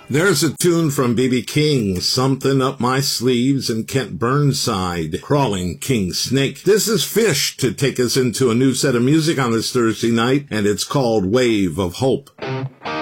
There's a tune from B.B. King, Something Up My Sleeves, and Kent Burnside, Crawling King Snake. This is Fish to take us into a new set of music on this Thursday night, and it's called Wave of Hope.